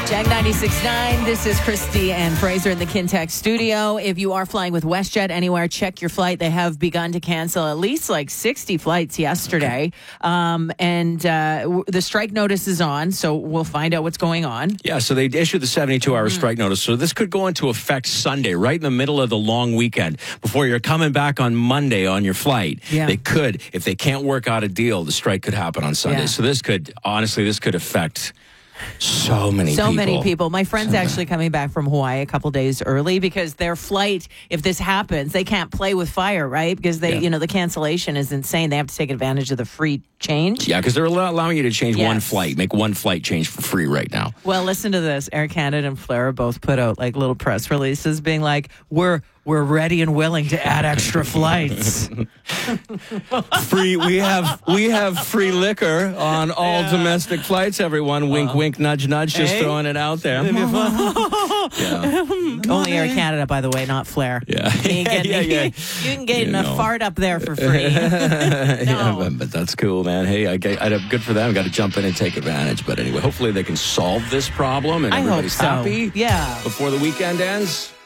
Jag 96.9, this is Christy and Fraser in the Kintex studio. If you are flying with WestJet anywhere, check your flight. They have begun to cancel at least like 60 flights yesterday. The strike notice is on, so we'll find out what's going on. Yeah, so they issued the 72-hour strike notice. So this could go into effect Sunday, right in the middle of the long weekend, before you're coming back on Monday on your flight. Yeah. They could, if they can't work out a deal, the strike could happen on Sunday. Yeah. So this could affect so many people. My friend's actually coming back from Hawaii a couple days early because their flight, if this happens, they can't play with fire, right? Because the cancellation is insane. They have to take advantage of the free change. Yeah, because they're allowing you to change one flight, make one flight change for free right now. Well, listen to this. Air Canada and Flair both put out like little press releases being like, we're ready and willing to add extra flights. We have free liquor on all domestic flights, everyone. Wink, wink, nudge, nudge, just throwing it out there. Only Air Canada, by the way, not Flair. Yeah. You can get a fart up there for free. No. But that's cool, man. Hey, good for them. Got to jump in and take advantage. But anyway, hopefully they can solve this problem and everybody's happy Yeah. before the weekend ends.